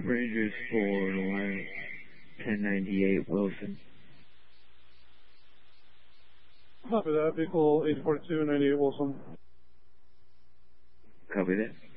Rangers 4, Ohio, 1098 Wilson. Copy that. Vehicle 842, 98 Wilson. Copy that.